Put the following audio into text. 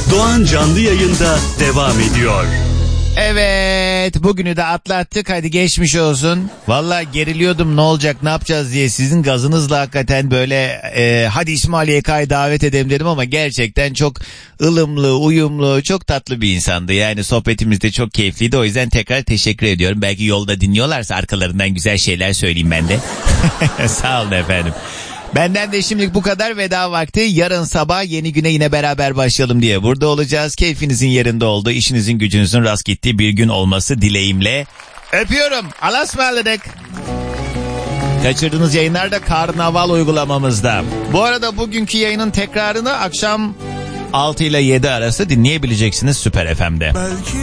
Doğan canlı yayında devam ediyor. Evet, bugünü de atlattık, hadi geçmiş olsun. Vallahi geriliyordum, ne olacak ne yapacağız diye, sizin gazınızla hakikaten böyle hadi İsmail YK'yı davet edelim dedim ama gerçekten çok ılımlı, uyumlu, çok tatlı bir insandı. Yani sohbetimiz de çok keyifliydi, o yüzden tekrar teşekkür ediyorum. Belki yolda dinliyorlarsa arkalarından güzel şeyler söyleyeyim ben de. Sağ olun efendim. Benden de şimdilik bu kadar, veda vakti. Yarın sabah yeni güne yine beraber başlayalım diye burada olacağız. Keyfinizin yerinde olduğu, işinizin gücünüzün rast gittiği bir gün olması dileğimle. Öpüyorum. Allah'a ısmarladık. Kaçırdığınız yayınlarda Karnaval uygulamamızda. Bu arada bugünkü yayının tekrarını akşam 6 ile 7 arası dinleyebileceksiniz Süper FM'de.